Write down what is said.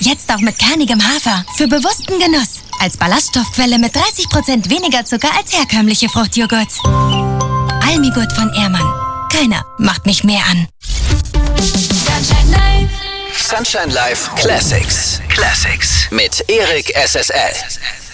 Jetzt auch mit kernigem Hafer. Für bewussten Genuss. Als Ballaststoffquelle mit 30% weniger Zucker als herkömmliche Fruchtjoghurt. Almigurt von Ehrmann. Keiner macht mich mehr an. Sunshine Life. Sunshine Life Classics. Mit Erik SSL.